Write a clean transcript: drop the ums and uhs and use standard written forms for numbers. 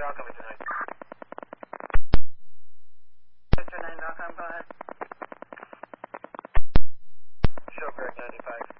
Falcon, Victor 9. Victor 9 Falcon, go ahead. Show correct 95.